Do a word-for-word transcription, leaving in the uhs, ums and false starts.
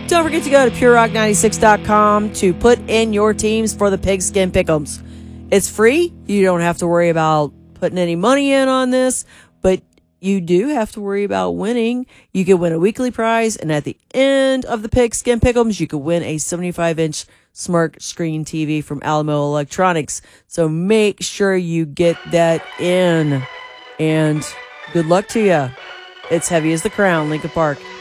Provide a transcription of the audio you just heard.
Don't forget to go to pure rock ninety-six dot com to put in your teams for the Pigskin Pick'ems. It's free. You don't have to worry about putting any money in on this, but you do have to worry about winning. You can win a weekly prize, and at the end of the Pigskin Pick'ems, you could win a seventy-five inch smart screen T V from Alamo Electronics. So make sure you get that in, and good luck to you. It's heavy as the crown, Lincoln Park.